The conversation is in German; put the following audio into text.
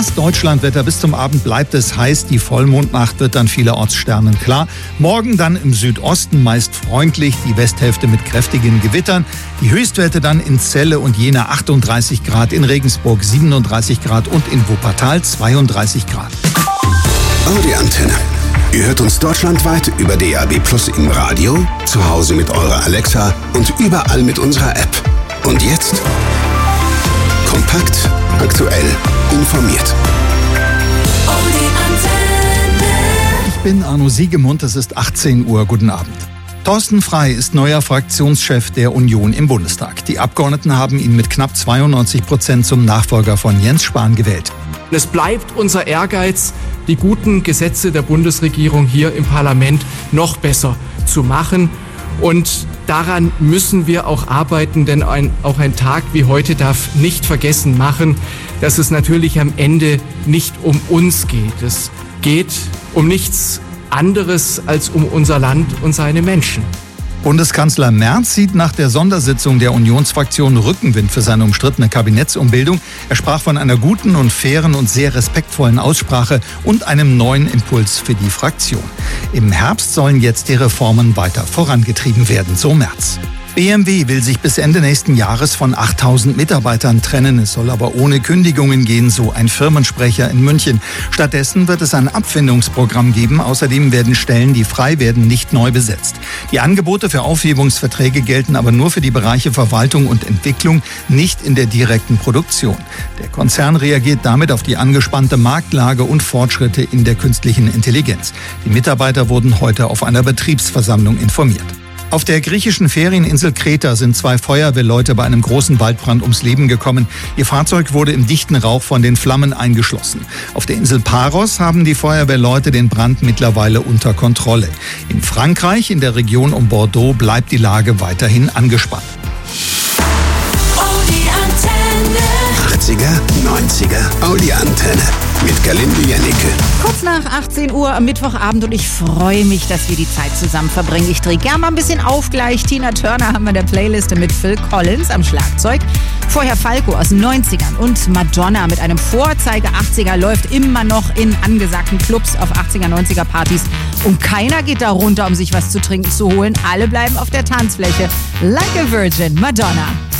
Das Deutschlandwetter: bis zum Abend bleibt es heiß. Die Vollmondnacht wird dann vielerorts sternenklar. Morgen dann im Südosten meist freundlich, die Westhälfte mit kräftigen Gewittern. Die Höchstwerte dann in Celle und Jena 38 Grad, in Regensburg 37 Grad und in Wuppertal 32 Grad. Audi Antenne. Ihr hört uns deutschlandweit über DAB+ im Radio, zu Hause mit eurer Alexa und überall mit unserer App. Und jetzt kompakt, aktuell, informiert. Audi Antenne. Ich bin Arno Siegemund, es ist 18 Uhr. Guten Abend. Thorsten Frey ist neuer Fraktionschef der Union im Bundestag. Die Abgeordneten haben ihn mit knapp 92% zum Nachfolger von Jens Spahn gewählt. Es bleibt unser Ehrgeiz, die guten Gesetze der Bundesregierung hier im Parlament noch besser zu machen. Und daran müssen wir auch arbeiten, denn auch ein Tag wie heute darf nicht vergessen machen, dass es natürlich am Ende nicht um uns geht. Es geht um nichts anderes als um unser Land und seine Menschen. Bundeskanzler Merz sieht nach der Sondersitzung der Unionsfraktion Rückenwind für seine umstrittene Kabinettsumbildung. Er sprach von einer guten und fairen und sehr respektvollen Aussprache und einem neuen Impuls für die Fraktion. Im Herbst sollen jetzt die Reformen weiter vorangetrieben werden, so Merz. BMW will sich bis Ende nächsten Jahres von 8.000 Mitarbeitern trennen. Es soll aber ohne Kündigungen gehen, so ein Firmensprecher in München. Stattdessen wird es ein Abfindungsprogramm geben. Außerdem werden Stellen, die frei werden, nicht neu besetzt. Die Angebote für Aufhebungsverträge gelten aber nur für die Bereiche Verwaltung und Entwicklung, nicht in der direkten Produktion. Der Konzern reagiert damit auf die angespannte Marktlage und Fortschritte in der künstlichen Intelligenz. Die Mitarbeiter wurden heute auf einer Betriebsversammlung informiert. Auf der griechischen Ferieninsel Kreta sind 2 Feuerwehrleute bei einem großen Waldbrand ums Leben gekommen. Ihr Fahrzeug wurde im dichten Rauch von den Flammen eingeschlossen. Auf der Insel Paros haben die Feuerwehrleute den Brand mittlerweile unter Kontrolle. In Frankreich, in der Region um Bordeaux, bleibt die Lage weiterhin angespannt. Audi Antenne. 80er, 90er, Audi Antenne. Mit Galinde Janneke. Kurz nach 18 Uhr am Mittwochabend und ich freue mich, dass wir die Zeit zusammen verbringen. Ich drehe gerne mal ein bisschen auf gleich. Tina Turner haben wir in der Playliste mit Phil Collins am Schlagzeug. Vorher Falco aus den 90ern und Madonna mit einem Vorzeige 80er läuft immer noch in angesagten Clubs auf 80er, 90er Partys. Und keiner geht da runter, um sich was zu trinken zu holen. Alle bleiben auf der Tanzfläche. Like a Virgin, Madonna.